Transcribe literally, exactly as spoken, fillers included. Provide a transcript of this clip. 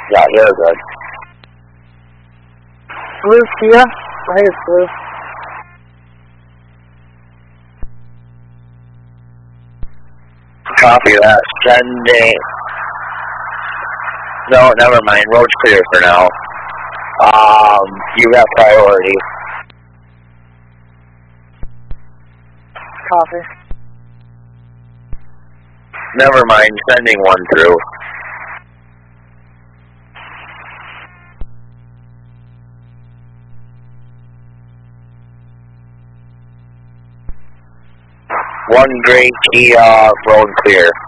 Yeah, you're good. Blue Kia. I think it's blue. Copy that. Sending. No, never mind. Road's clear for now. Um, you got priority. Copy. Never mind. Sending one through. One gray Kia, road clear.